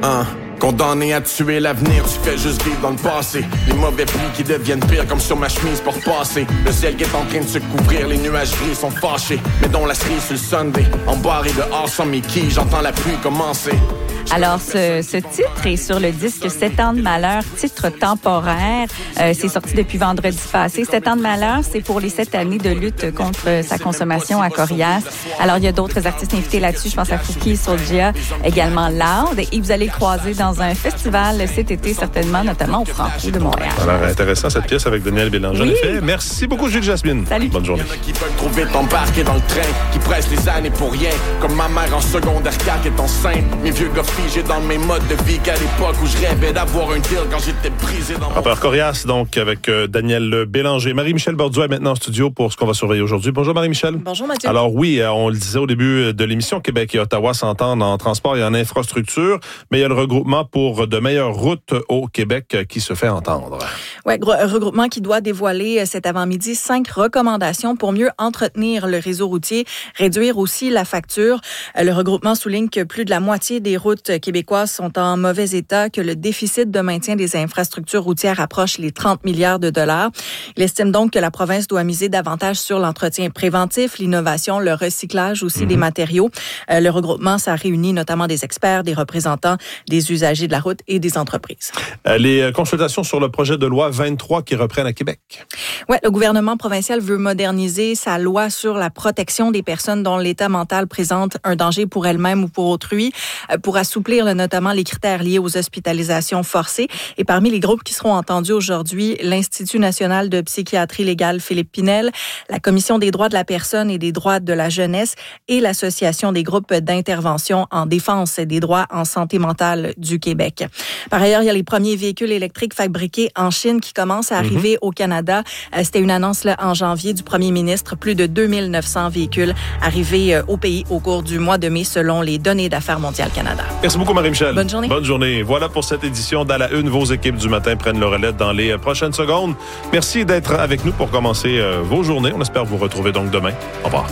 Condamné à tuer l'avenir, tu fais juste vivre dans le passé. Les mauvais plis qui deviennent pires comme sur ma chemise pour repasser. Le ciel qui est en train de se couvrir, les nuages gris sont fâchés. Mais dont la cerise sur le Sunday, en barre et dehors sans mes quilles, j'entends la pluie commencer. Alors, ce titre est sur le disque 7 ans de malheur, titre temporaire. C'est sorti depuis vendredi passé. 7 ans de malheur, c'est pour les 7 années de lutte contre sa consommation à Corias. Alors, il y a d'autres artistes invités là-dessus. Je pense à Fouki, Soulja, également Loud. Et vous allez le croiser dans un festival cet été, certainement, notamment au Franco de Montréal. Alors, intéressant cette pièce avec Daniel Bélanger. Oui. En effet. Merci beaucoup, Jules Jasmine. Salut. Bonne journée. Il y en a qui veulent trop vite embarquer dans le train, qui pressent les années pour rien. Comme ma mère en secondaire 4 est enceinte. Mes vieux gars figés dans mes modes de vie qu'à l'époque où je rêvais d'avoir un deal quand j'étais brisé dans mon... Rappeur Corias, donc, avec Daniel Bélanger. Marie-Michel Borduas est maintenant en studio pour ce qu'on va surveiller aujourd'hui. Bonjour, Marie-Michel. Bonjour, Mathieu. Alors oui, on le disait au début de l'émission, Québec et Ottawa s'entendent en transport et en infrastructure, mais il y a le regroupement pour de meilleures routes au Québec qui se fait entendre. Oui, regroupement qui doit dévoiler cet avant-midi 5 recommandations pour mieux entretenir le réseau routier, réduire aussi la facture. Le regroupement souligne que plus de la moitié des routes québécoises sont en mauvais état, que le déficit de maintien des infrastructures routières approche les 30 milliards de dollars. Il estime donc que la province doit miser davantage sur l'entretien préventif, l'innovation, le recyclage aussi des matériaux. Le regroupement, ça réunit notamment des experts, des représentants, des usagers de la route et des entreprises. Les consultations sur le projet de loi 23 qui reprennent à Québec. Oui, le gouvernement provincial veut moderniser sa loi sur la protection des personnes dont l'état mental présente un danger pour elles-mêmes ou pour autrui, pour assouplir notamment les critères liés aux hospitalisations forcées. Et parmi les groupes qui seront entendus aujourd'hui, l'Institut national de psychiatrie légale Philippe Pinel, la Commission des droits de la personne et des droits de la jeunesse et l'Association des groupes d'intervention en défense des droits en santé mentale du Québec. Par ailleurs, il y a les premiers véhicules électriques fabriqués en Chine qui commencent à arriver au Canada. C'était une annonce là, en janvier du premier ministre. Plus de 2900 véhicules arrivés au pays au cours du mois de mai selon les données d'Affaires mondiales Canada. Merci beaucoup, Marie-Michel. Bonne journée. Bonne journée. Voilà pour cette édition d'À la Une. Vos équipes du matin prennent le relais dans les prochaines secondes. Merci d'être avec nous pour commencer vos journées. On espère vous retrouver donc demain. Au revoir.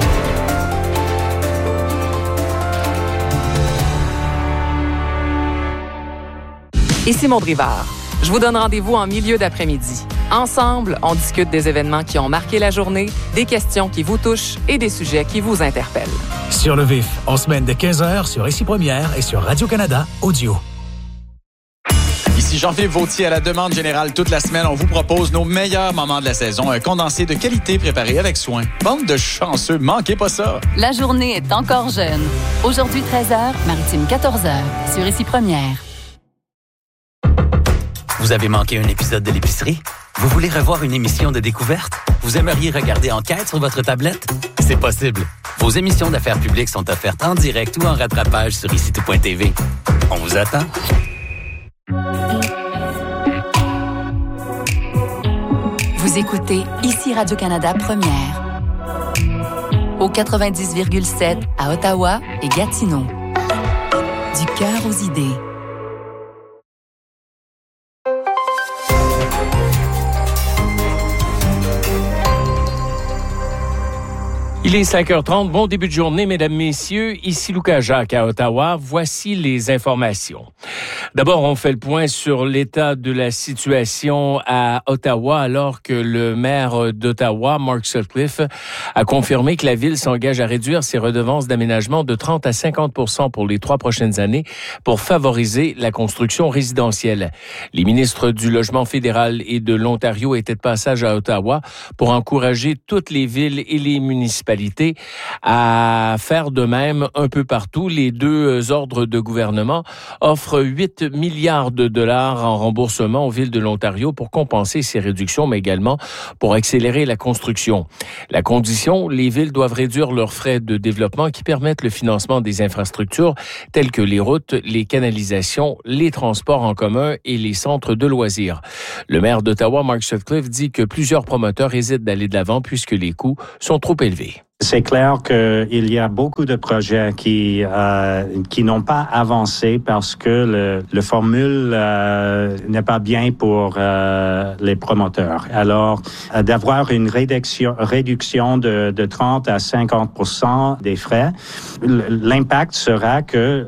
Ici Maud Rivard. Je vous donne rendez-vous en milieu d'après-midi. Ensemble, on discute des événements qui ont marqué la journée, des questions qui vous touchent et des sujets qui vous interpellent. Sur le vif, en semaine de 15h sur Ici Première et sur Radio-Canada Audio. Ici Jean-Philippe Vautier. À la demande générale toute la semaine, on vous propose nos meilleurs moments de la saison. Un condensé de qualité préparé avec soin. Bande de chanceux, manquez pas ça. La journée est encore jeune. Aujourd'hui 13h, Maritime 14h, sur Ici Première. Vous avez manqué un épisode de l'épicerie? Vous voulez revoir une émission de découverte? Vous aimeriez regarder Enquête sur votre tablette? C'est possible. Vos émissions d'affaires publiques sont offertes en direct ou en rattrapage sur ICITO.tv. On vous attend. Vous écoutez Ici Radio-Canada Première. Au 90,7 à Ottawa et Gatineau. Du cœur aux idées. Il est 5h30. Bon début de journée, mesdames, messieurs. Ici Lucas Jacques à Ottawa. Voici les informations. D'abord, on fait le point sur l'état de la situation à Ottawa alors que le maire d'Ottawa, Mark Sutcliffe, a confirmé que la ville s'engage à réduire ses redevances d'aménagement de 30 à 50% pour les 3 prochaines années pour favoriser la construction résidentielle. Les ministres du Logement fédéral et de l'Ontario étaient de passage à Ottawa pour encourager toutes les villes et les municipalités à faire de même un peu partout. Les deux ordres de gouvernement offrent 8 milliards de dollars en remboursement aux villes de l'Ontario pour compenser ces réductions, mais également pour accélérer la construction. La condition, les villes doivent réduire leurs frais de développement qui permettent le financement des infrastructures telles que les routes, les canalisations, les transports en commun et les centres de loisirs. Le maire d'Ottawa, Mark Sutcliffe, dit que plusieurs promoteurs hésitent d'aller de l'avant puisque les coûts sont trop élevés. C'est clair qu'il y a beaucoup de projets qui n'ont pas avancé parce que le formule n'est pas bien pour les promoteurs. Alors, d'avoir une réduction de 30 à 50% des frais, l'impact sera que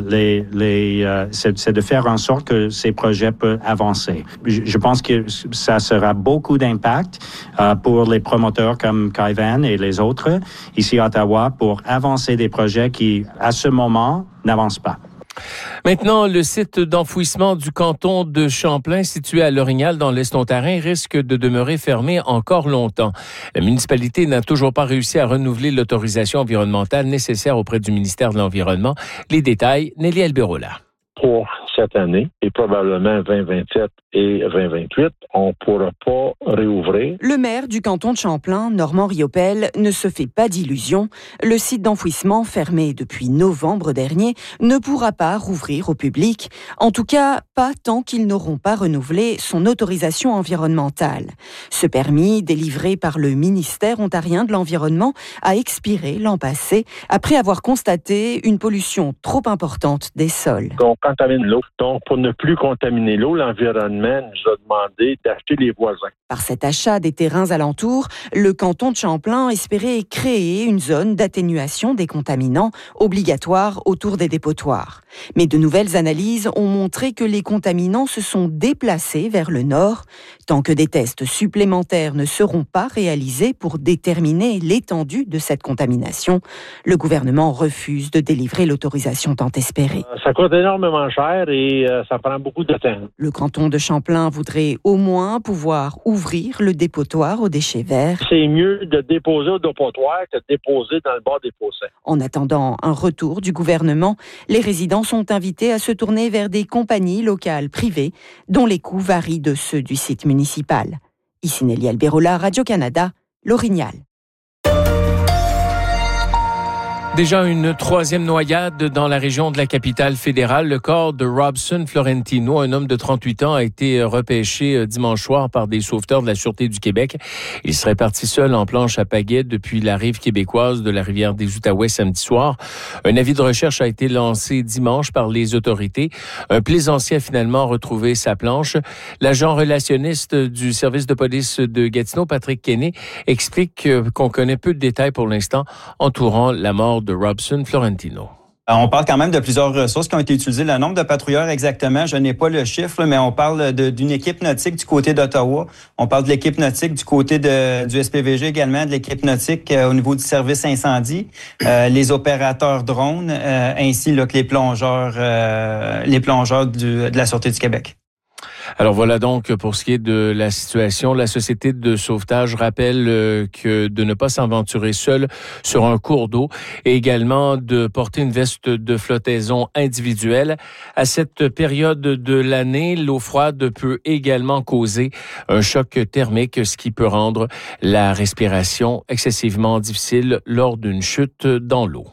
c'est de faire en sorte que ces projets peuvent avancer. Je pense que ça sera beaucoup d'impact pour les promoteurs comme Kaivan et les autres ici à Ottawa pour avancer des projets qui, à ce moment, n'avancent pas. Maintenant, le site d'enfouissement du canton de Champlain, situé à L'Orignal, dans l'Est ontarien, risque de demeurer fermé encore longtemps. La municipalité n'a toujours pas réussi à renouveler l'autorisation environnementale nécessaire auprès du ministère de l'Environnement. Les détails, Nelly Alberola. Pour cette année et probablement 2027 et 2028, on ne pourra pas réouvrir. Le maire du canton de Champlain, Normand Riopel, ne se fait pas d'illusions. Le site d'enfouissement, fermé depuis novembre dernier, ne pourra pas rouvrir au public. En tout cas, pas tant qu'ils n'auront pas renouvelé son autorisation environnementale. Ce permis, délivré par le ministère ontarien de l'Environnement, a expiré l'an passé après avoir constaté une pollution trop importante des sols. On contamine l'eau. Donc, pour ne plus contaminer l'eau, l'environnement nous a demandé d'acheter les voisins. Par cet achat des terrains alentours, le canton de Champlain espérait créer une zone d'atténuation des contaminants obligatoire autour des dépotoirs. Mais de nouvelles analyses ont montré que les contaminants se sont déplacés vers le nord. Tant que des tests supplémentaires ne seront pas réalisés pour déterminer l'étendue de cette contamination, le gouvernement refuse de délivrer l'autorisation tant espérée. Ça coûte énormément cher et ça prend beaucoup de temps. Le canton de Champlain voudrait au moins pouvoir ouvrir le dépotoir aux déchets verts. C'est mieux de déposer au dépotoir que de déposer dans le bord des fossés. En attendant un retour du gouvernement, les résidents sont invités à se tourner vers des compagnies locales privées dont les coûts varient de ceux du site municipal. Ici Nelly Alberola, Radio-Canada, L'Orignal. Déjà une troisième noyade dans la région de la capitale fédérale. Le corps de Robson Florentino, un homme de 38 ans, a été repêché dimanche soir par des sauveteurs de la Sûreté du Québec. Il serait parti seul en planche à pagaie depuis la rive québécoise de la rivière des Outaouais samedi soir. Un avis de recherche a été lancé dimanche par les autorités. Un plaisancier a finalement retrouvé sa planche. L'agent relationniste du service de police de Gatineau, Patrick Kenney, explique qu'on connaît peu de détails pour l'instant entourant la mort de Robson Florentino. On parle quand même de plusieurs ressources qui ont été utilisées. Le nombre de patrouilleurs exactement, je n'ai pas le chiffre, mais on parle d'une équipe nautique du côté d'Ottawa. On parle de l'équipe nautique du côté du SPVG également, de l'équipe nautique au niveau du service incendie, les opérateurs drones, ainsi là, que les plongeurs de la Sûreté du Québec. Alors voilà donc pour ce qui est de la situation. La Société de sauvetage rappelle que de ne pas s'aventurer seul sur un cours d'eau et également de porter une veste de flottaison individuelle. À cette période de l'année, l'eau froide peut également causer un choc thermique, ce qui peut rendre la respiration excessivement difficile lors d'une chute dans l'eau.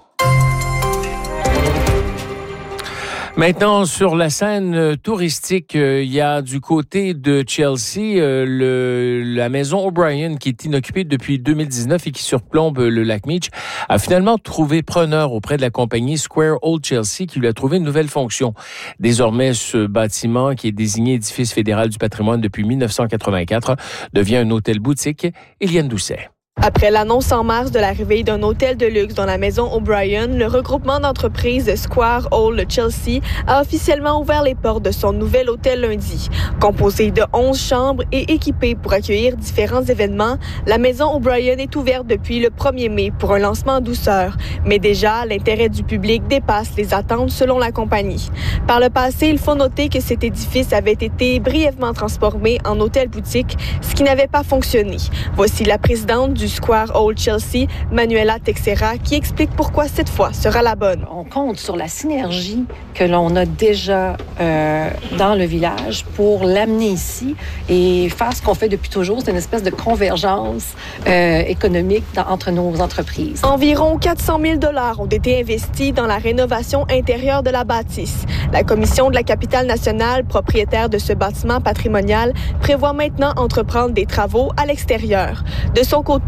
Maintenant, sur la scène touristique, il y a du côté de Chelsea la maison O'Brien qui est inoccupée depuis 2019 et qui surplombe le lac Meach a finalement trouvé preneur auprès de la compagnie Square Old Chelsea qui lui a trouvé une nouvelle fonction. Désormais, ce bâtiment qui est désigné édifice fédéral du patrimoine depuis 1984 devient un hôtel boutique. Éliane Doucet. Après l'annonce en mars de l'arrivée d'un hôtel de luxe dans la maison O'Brien, le regroupement d'entreprises Square Old Chelsea a officiellement ouvert les portes de son nouvel hôtel lundi. Composé de 11 chambres et équipé pour accueillir différents événements, la maison O'Brien est ouverte depuis le 1er mai pour un lancement en douceur. Mais déjà, l'intérêt du public dépasse les attentes selon la compagnie. Par le passé, il faut noter que cet édifice avait été brièvement transformé en hôtel boutique, ce qui n'avait pas fonctionné. Voici la présidente du Square Old Chelsea, Manuela Texera, qui explique pourquoi cette fois sera la bonne. On compte sur la synergie que l'on a déjà dans le village pour l'amener ici et faire ce qu'on fait depuis toujours. C'est une espèce de convergence économique entre nos entreprises. Environ 400 000 $ ont été investis dans la rénovation intérieure de la bâtisse. La Commission de la capitale nationale, propriétaire de ce bâtiment patrimonial, prévoit maintenant entreprendre des travaux à l'extérieur. De son côté,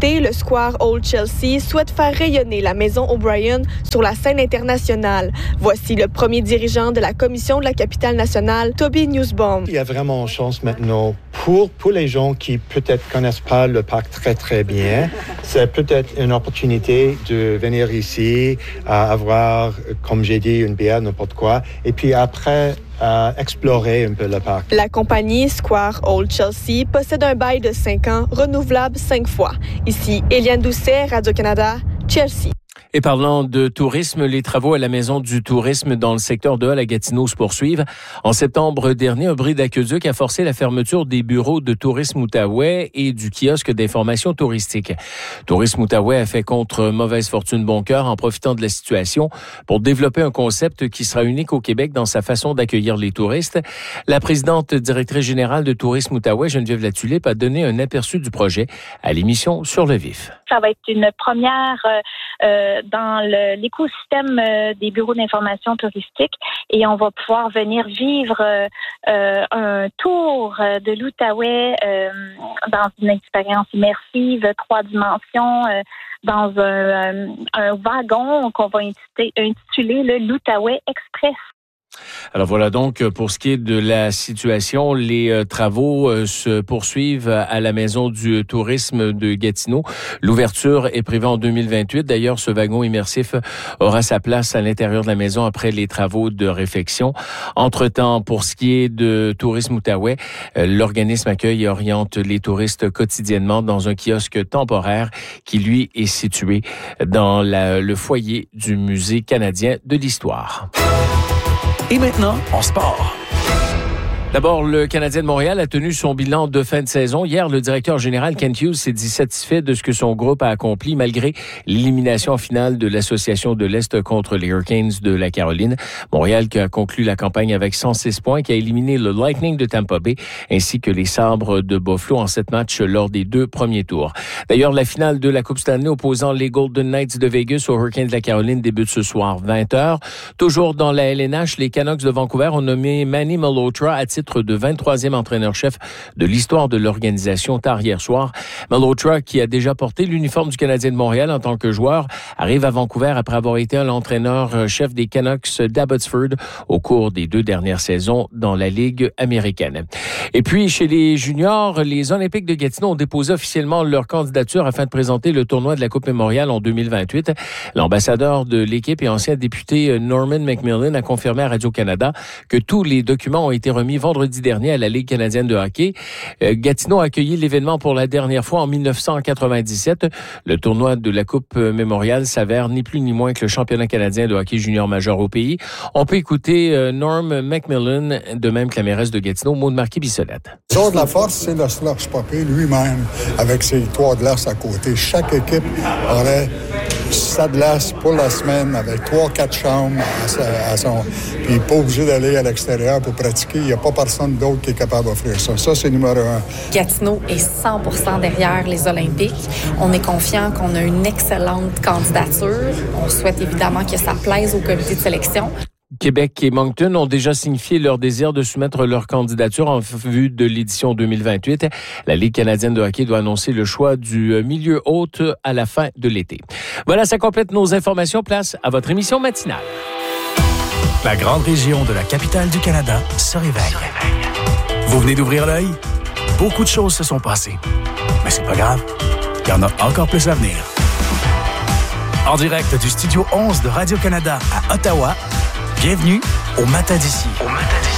côté, le Square Old Chelsea souhaite faire rayonner la maison O'Brien sur la scène internationale. Voici le premier dirigeant de la commission de la capitale nationale, Toby Nussbaum. Il y a vraiment une chance maintenant pour les gens qui peut-être connaissent pas le parc très bien. C'est peut-être une opportunité de venir ici, avoir, comme j'ai dit, une bière, n'importe quoi, et puis après explorer un peu le parc. La compagnie Square Old Chelsea possède un bail de 5 ans, renouvelable 5 fois. Ici, Éliane Doucet, Radio-Canada, Chelsea. Et parlant de tourisme, les travaux à la Maison du tourisme dans le secteur de Hull à Gatineau se poursuivent. En septembre dernier, un bris d'aqueduc a forcé la fermeture des bureaux de Tourisme Outaouais et du kiosque d'information touristique. Tourisme Outaouais a fait contre mauvaise fortune bon cœur en profitant de la situation pour développer un concept qui sera unique au Québec dans sa façon d'accueillir les touristes. La présidente directrice générale de Tourisme Outaouais, Geneviève Latulippe, a donné un aperçu du projet à l'émission Sur le vif. Ça va être une première dans l'écosystème des bureaux d'information touristique et on va pouvoir venir vivre un tour de l'Outaouais dans une expérience immersive, 3 dimensions, dans un wagon qu'on va intituler le l'Outaouais Express. Alors voilà donc pour ce qui est de la situation, les travaux se poursuivent à la Maison du tourisme de Gatineau. L'ouverture est prévue en 2028. D'ailleurs, ce wagon immersif aura sa place à l'intérieur de la maison après les travaux de réfection. Entre-temps, pour ce qui est de Tourisme Outaouais, l'organisme accueille et oriente les touristes quotidiennement dans un kiosque temporaire qui, lui, est situé dans le foyer du Musée canadien de l'histoire. Et maintenant, en sport. D'abord, le Canadien de Montréal a tenu son bilan de fin de saison. Hier, le directeur général Kent Hughes s'est dit satisfait de ce que son groupe a accompli malgré l'élimination en finale de l'Association de l'Est contre les Hurricanes de la Caroline. Montréal qui a conclu la campagne avec 106 points, qui a éliminé le Lightning de Tampa Bay ainsi que les Sabres de Buffalo en 7 matchs lors des 2 premiers tours. D'ailleurs, la finale de la Coupe Stanley opposant les Golden Knights de Vegas aux Hurricanes de la Caroline débute ce soir 20h. Toujours dans la LNH, les Canucks de Vancouver ont nommé Manny Malhotra à titre de 23e entraîneur-chef de l'histoire de l'organisation tard hier soir. Malhotra, qui a déjà porté l'uniforme du Canadien de Montréal en tant que joueur, arrive à Vancouver après avoir été l'entraîneur-chef des Canucks d'Abbotsford au cours des 2 dernières saisons dans la Ligue américaine. Et puis, chez les juniors, les Olympiques de Gatineau ont déposé officiellement leur candidature afin de présenter le tournoi de la Coupe Mémorial en 2028. L'ambassadeur de l'équipe et ancien député Norman McMillan a confirmé à Radio-Canada que tous les documents ont été remis vendredi dernier à la Ligue canadienne de hockey. Gatineau a accueilli l'événement pour la dernière fois en 1997. Le tournoi de la Coupe Mémorial s'avère ni plus ni moins que le championnat canadien de hockey junior majeur au pays. On peut écouter Norm McMillan, de même que la mairesse de Gatineau, Maud Marquis-Bissonnette. L'autre de la force, c'est le slush puppy lui-même, avec ses 3 glaces à côté. Chaque équipe aurait sa glace pour la semaine avec 3-4 chambres à son... Puis pas obligé d'aller à l'extérieur pour pratiquer. Il n'y a pas personne d'autre qui est capable d'offrir ça. Ça, c'est numéro 1. Gatineau est 100% derrière les Olympiques. On est confiant qu'on a une excellente candidature. On souhaite évidemment que ça plaise au comité de sélection. Québec et Moncton ont déjà signifié leur désir de soumettre leur candidature en vue de l'édition 2028. La Ligue canadienne de hockey doit annoncer le choix du milieu hôte à la fin de l'été. Voilà, ça complète nos informations. Place à votre émission matinale. La grande région de la capitale du Canada se réveille. Vous venez d'ouvrir l'œil? Beaucoup de choses se sont passées. Mais c'est pas grave. Il y en a encore plus à venir. En direct du Studio 11 de Radio-Canada à Ottawa, bienvenue au Matin d'ici.